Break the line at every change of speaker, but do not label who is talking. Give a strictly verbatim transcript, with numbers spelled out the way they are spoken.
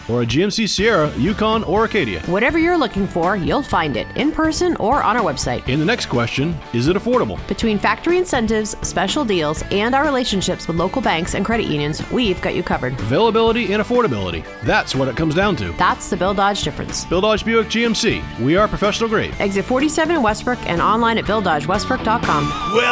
or a G M C Sierra, Yukon, or Acadia.
Whatever you're looking for, you'll find it in person or on our website.
In the next question, is it affordable?
Between factory incentives, special deals, and our relationships with local banks and credit unions, we've got you covered.
Availability and affordability. That's what it comes down to.
That's the Bill Dodge difference.
Bill Dodge Buick G M C. We are professional grade.
Exit forty-seven in Westbrook and online at bill dodge westbrook dot com.
Well,